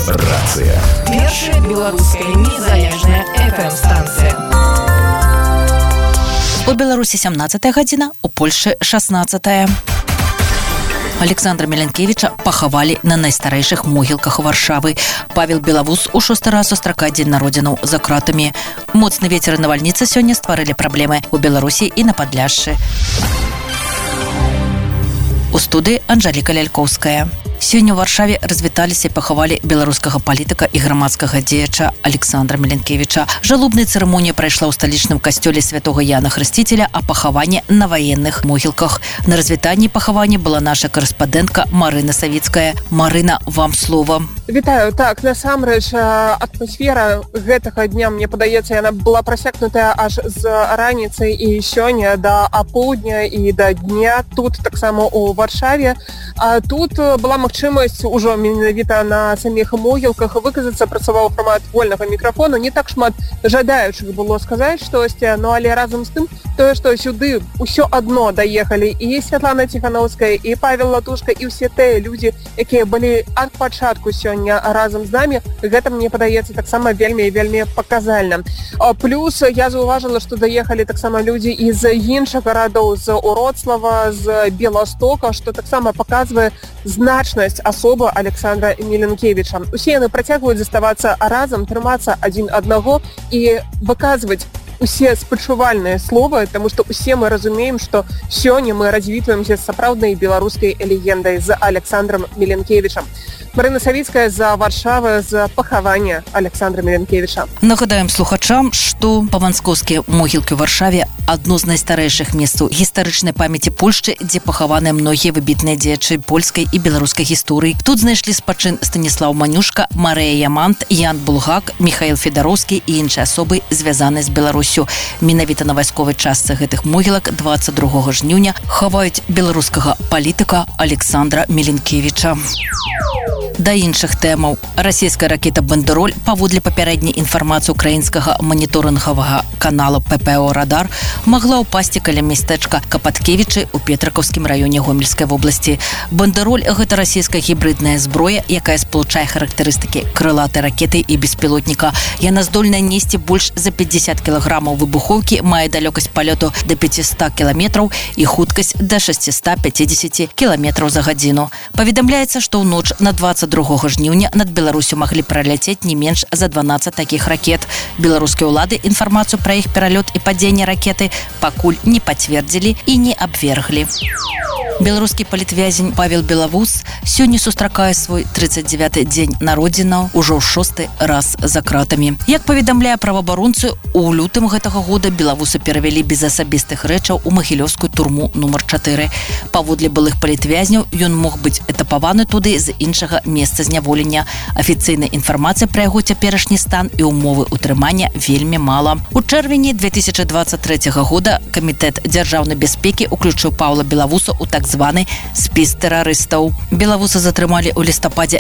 Рацыя. Першая беларуская незалежная FM-станцыя. У Беларусі 17 гадзіна, у Польшчы 16. Александра Міленкевіча пахавалі на найстарэйшых могілках Варшавы. Павел Белавус у 6-й раз сустракае дзень народзінаў за кратамі. Моцны вецер і навальніца сёння стварылі праблемы ў Беларусі і на Падляшшы. У студыі Анжэліка Лялькоўская. Сёння ў Варшаве развіталіся і пахавалі беларускага палітыка і грамадскага дзеяча Александра Міленкевіча. Жалобная цырымонія прайшла ў сталічным касцёле святога Яна Хрысціцеля, а пахаванне на ваенных могілках. На развітанні пахавання была наша карэспандэнтка Марына Савіцкая. Марына, вам слова. Вітаю. Так, насамрэч, атмасфера гэтага дня, мне падаецца, яна была прасякнутая аж з раніцы і сёння да апоўдня і да дня тут таксама у Варшаве. Тут была магчымасць ужо менавіта на саміх могілках выказацца, працаваў фармат вольнага мікрафону. Не так шмат жадаючых было сказаць штосьці, але разам з тым тое, што сюды ўсё адно даехалі і Святлана Ціханаўская, і Павел Латушка, і ўсе тыя людзі, якія былі ад пачатку сёння разам з намі, гэта мне падаецца таксама вельмі паказальна. Плюс я заўважыла, што даехалі таксама людзі і з іншых гарадоў, з Уроцлава, з Беластока, што таксама паказвае значнасць асобы Александра Міленкевіча. Усе яны працягваюць заставацца разам, трымацца адзін аднаго і выказваць усе спачувальныя словы, таму што усе мы разумеем, што сёння мы развітваемся з сапраўднай беларускай легендай, з Александром Міленкевічам. Марына Савіцкая за Варшавы, за пахаванне Александра Міленкевіча. Нагадаем слухачам, што паванскоўскія могілкі ў Варшаве адно з найстарэйшых месцаў гістарычнай памяці Польшчы, дзе пахаваныя многія выбітныя дзеячы польскай і беларускай гісторыі. Тут знайшлі спачын Станіслаў Манюшка, Марыя Ямант, Ян Булгак, Міхаіл Федароўскі і іншыя асобы, звязаныя з Беларусю. Менавіта на вайсковай частцы гэтых могілак 22 жніўня хаваюць беларускага палітыка Александра Міленкевіча. Да іншых тэмаў. Расійская ракета «Бандероль» паводле папярэдняй інфармацыі украінскага маніторынгавага канала ППО «Радар» магла ўпасці каля мястэчка Капаткевічы ў Петракаўскім раёне Гомельскай вобласці. «Бандероль» – гэта расійская гібридная зброя, якая спалучае характарыстыкі крылатай ракеты і беспілотніка. Яна здольная несці больш за 50 кілаграмаў выбухоўкі, мае далёкасць палёту да 500 кіламетраў і хуткасць да 650 кіламетраў за гадзіну. Паведамляецца, што ў ноч на 22 жніўня над Беларусю маглі праляцець не менш за 12 такіх ракет. Беларускія ўлады інфармацыю пра іх пералёт і падзенне ракеты пакуль не пацвердзілі і не абверглі. Беларускі палітвязень Павел Белавус сёння сустракае свой 39-й дзень народзінаў ужо ў 6-й раз за кратамі. Як паведамляе праваабаронцы, у лютым гэтага года Белавуса перавялі без асабістых рэчаў у магілёўскую турму нумар 4. Паводле былых палітвязняў ён мог быць этапаваны туды з іншага месца зняволення. Афіцыйнай інфармацыі пра яго цяперашні стан і ўмовы ўтрымання вельмі мала. У чэрвені 2023 года Камітэт дзяржаўнай бяспекі ўключыў Паўла Белавуса ў так званы спіс тэрарыстаў. Белавуса затрымалі ў лістападзе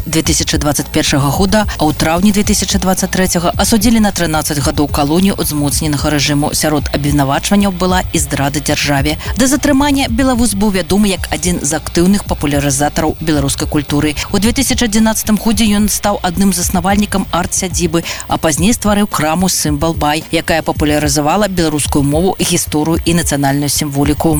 2021 года, а ў траўні 2023 асудзілі на 13 гадоў калонію узмоцненага рэжыму. Сярод абвінавачванняў была і здрада дзяржаве. Да затрымання Белавус быў вядомы як адзін з актыўных папулярызатараў беларускай культуры. У 2011 годзе ён стаў адным з заснавальнікам арт-сядзібы, а пазней стварыў краму «Сімвал Бай», якая папулярызавала беларускую мову, гісторыю і нацыянальную сімволіку.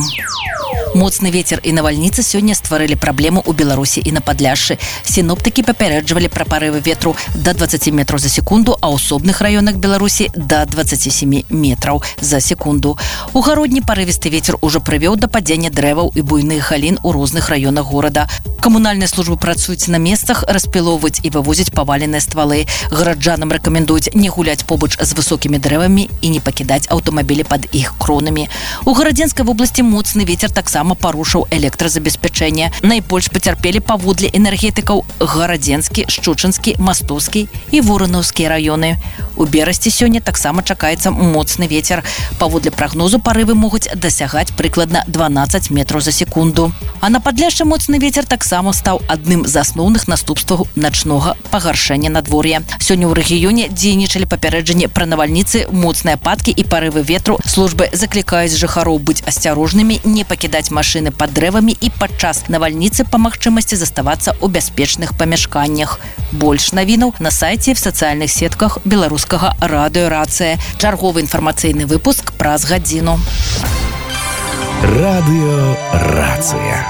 Моцны вецер і навальніца сёння стварылі праблему ў Беларусі і на Падляшшы. Сіноптыкі папярэджвалі пра парывы ветру да 20 метраў за секунду, а ў асобных раёнах Беларусі да 27 метраў за секунду. У гародні парывісты вецер ужо прывёў да падзення дрэваў і буйных галін у розных раёнах горада. Камунальныя службы працуюць на месцах, распілоўваюць і вывозяць паваленыя ствалы. Гараджанам рэкамендуюць не гуляць побач з высокімі дрэвамі і не пакідаць аўтамабілі пад іх кронамі. У Гарадзенскай вобласці моцны вецер таксама парушыў электразабеспячэнне. Найбольш пацярпелі паводле энергетыкаў Гарадзенскі, Шчучынскі, Мастоўскі і Воранаўскі раёны. У Берасці сёння таксама чакаецца моцны вецер. Паводле прагнозу парывы могуць дасягаць прыкладна 12 метраў за секунду. А на Падляшшы моцны вецер таксама стаў адным з асноўных наступстваў начнога пагаршэння надвор'я. Сёння ў рэгіёне дзейнічалі папярэджанні пра навальніцы, моцныя ападкі і парывы ветру. Службы заклікаюць жыхароў быць асцярожнымі, не пакідаць машины под дрэвамі і падчас навальніцы па магчымасці заставацца ў бяспечных памяшканнях. Больш навінаў на сайце в сацыяльных сетках беларускага радыё «Рацыя». Чарговы інфармацыйны выпуск праз гадзіну. Радыё «Рацыя».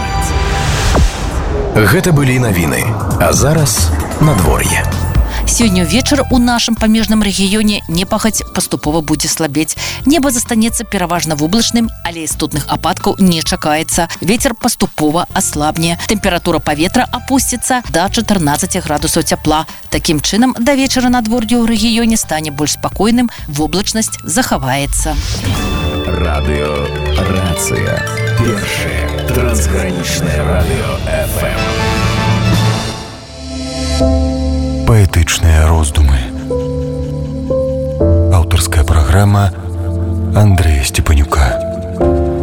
Гэта былі навіны, а зараз надвор'е. Сёння вечар у нашым памежным рэгіёне непагадзь паступова будзе слабець. Неба застанецца пераважна воблачным, але істотных ападкаў не чакаецца. Вецер паступова аслабне. Тэмпература паветра апусціцца да 14 градусаў цяпла. Такім чынам, да вечара надвор'е ў рэгіёне стане больш спакойным, воблачнасць захаваецца. Радыё «Рацыя». Першае трансгранічнае радыё FM. Паэтычныя роздумы. Аўтарская праграма Андрэя Степанюка.